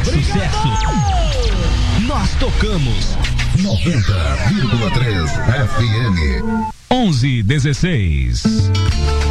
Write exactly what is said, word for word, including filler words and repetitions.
é sucesso. Nós tocamos noventa vírgula três F M. onze dezesseis.